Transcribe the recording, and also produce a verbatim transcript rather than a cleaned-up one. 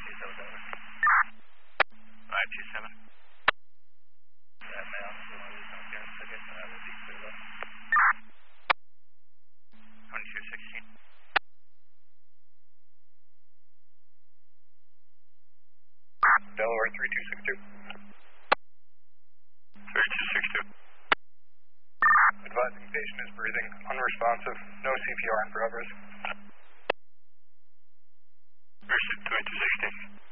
five two seven. twenty-two sixteen. Delaware three two six two. three two six two. Advising patient is breathing, unresponsive, no C P R in progress. Pursuit twenty-two sixteen.